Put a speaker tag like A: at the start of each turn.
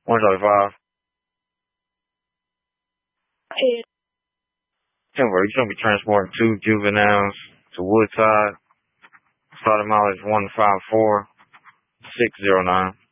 A: 135.
B: Hey,
A: Timber, you're going to be transporting 2 juveniles to Woodside. Starting mileage 154,609.